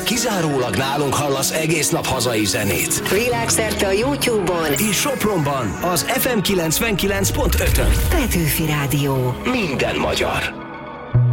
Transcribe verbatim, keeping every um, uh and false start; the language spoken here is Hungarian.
kizárólag nálunk hallasz egész nap hazai zenét. Világszerte a YouTube-on és Sopronban az ef em kilencvenkilenc pont ötön. Petőfi Rádió. Minden magyar.